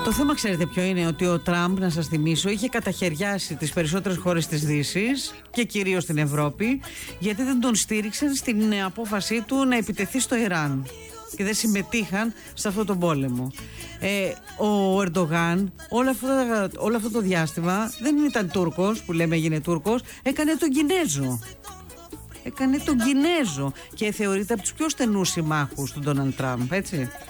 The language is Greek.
Το θέμα ξέρετε ποιο είναι? Ότι ο Τραμπ, να σας θυμίσω, είχε καταχαιριάσει τις περισσότερες χώρες της Δύσης και κυρίως την Ευρώπη, γιατί δεν τον στήριξαν στην απόφασή του να επιτεθεί στο Ιράν και δεν συμμετείχαν σε αυτόν τον πόλεμο. Ο Ερντογάν όλο αυτό το διάστημα δεν ήταν Τούρκος, που λέμε έγινε Τούρκος, έκανε τον Κινέζο και θεωρείται από τους πιο στενούς συμμάχους του Ντόναλντ Τραμπ, έτσι.